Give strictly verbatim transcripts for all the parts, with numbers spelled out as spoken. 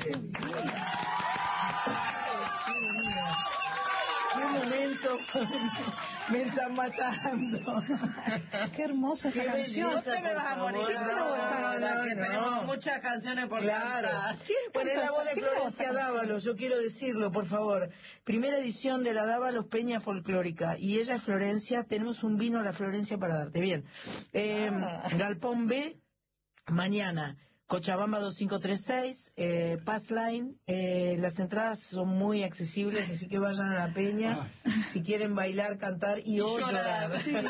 Qué momento, me están matando. Qué hermosa esta Qué canción. belleza, No me vas a por morir. favor. No, No, no, que no. tenemos muchas canciones por Claro. cantar. Bueno, es la voz de ¿Quién canta Florencia esta canción? Dávalos, yo quiero decirlo, por favor. Primera edición de la Dávalos Peña Folclórica. Y ella es Florencia, tenemos un vino a la Florencia para darte. Bien. Eh, Ah. Galpón B, mañana. Cochabamba dos cinco tres seis, eh, Pass Line, eh, las entradas son muy accesibles, así que vayan a la peña, si quieren bailar, cantar y, o llorar. llorar. Sí.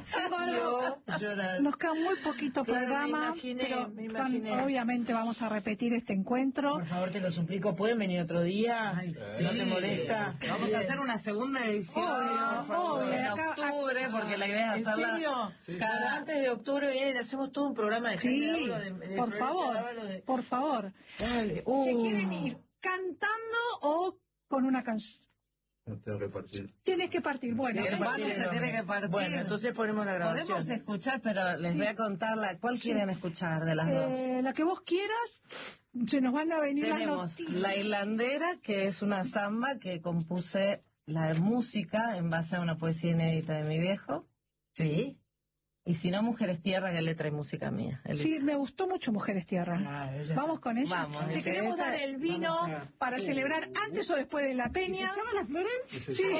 Y o llorar. Nos queda muy poquito Claro, programa, me imaginé, pero me tan- imaginé. obviamente vamos a repetir este encuentro. Por favor, te lo suplico, ¿pueden venir otro día? Ay, Si no te sí. molesta. Vamos a hacer una segunda edición Obvio, por favor, obvio. en Acá- octubre, porque la idea es ¿En hacerla serio? cada... Bueno, antes de octubre vienen, hacemos todo un programa de Sí, Jaime Dávalos, de- de por Florencia favor, Dávalos de- por favor. Dale. Si Uh. quieren ir cantando o con una canción. No tengo que partir. Tienes que partir. Bueno, El vaso Partir, se no. tiene que partir. Bueno, entonces ponemos la grabación. Podemos escuchar, pero les voy a contar la... ¿Cuál quieren escuchar de las dos? eh, la que vos quieras, se nos van a venir las Tenemos noticias. La Hilandera, que es una samba que compuse la música en base a una poesía inédita de mi viejo. ¿Sí? Y si no, Mujeres Tierra, que letra y música mía. El- Sí, me gustó mucho Mujeres Tierra. Ah, ella- Vamos con ella. Vamos, Te el que queremos esta- dar el vino vamos a- para celebrar antes o después de la peña. ¿Se llama la Florencia? Sí.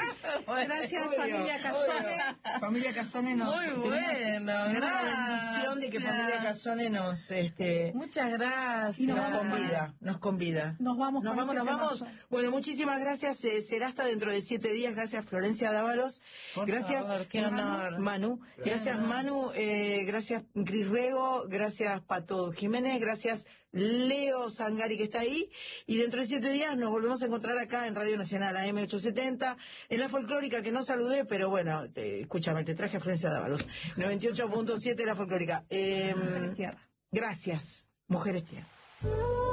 Gracias, Obvio, familia Casone. obvio. Familia Casone nos... Muy tenemos- bueno, tenemos la bendición de que gracias. Familia Casone nos... Este, Muchas gracias. Y nos nos vamos convida, nos convida. Nos vamos Nos con vamos, este nos vamos. temazo. Bueno, muchísimas gracias. Eh, será hasta dentro de siete días. Gracias, Florencia Dávalos. Por Gracias, favor, qué Manu. honor. Manu. Gracias, Manu. Eh, gracias, Cris Rego. Gracias, Pato Jiménez. Gracias, Leo Sangari, que está ahí. Y dentro de siete días nos volvemos a encontrar acá en Radio Nacional, A M ochocientos setenta, en la folclórica, que no saludé, pero bueno, te- escúchame, te traje a Florencia Dávalos. noventa y ocho punto siete la folclórica. Eh, Mujeres Tierra. gracias, Mujeres Tierra.